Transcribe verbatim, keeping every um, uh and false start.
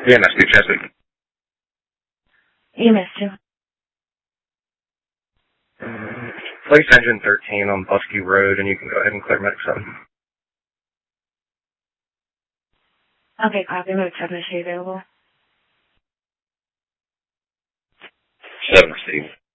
E M S two, Chesapeake. E M S two. Um, place engine thirteen on Buskey Road, and you can go ahead and clear medic seven. Okay, copy. Medic seven is available. seven received.